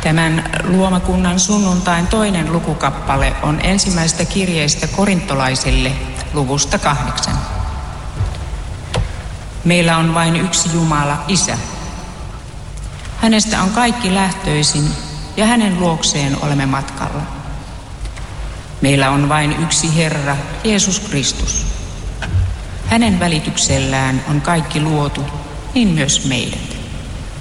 Tämän luomakunnan sunnuntain toinen lukukappale on ensimmäisestä kirjeestä korintolaisille luvusta 8. Meillä on vain yksi Jumala, Isä. Hänestä on kaikki lähtöisin ja hänen luokseen olemme matkalla. Meillä on vain yksi Herra, Jeesus Kristus. Hänen välityksellään on kaikki luotu, niin myös meidät.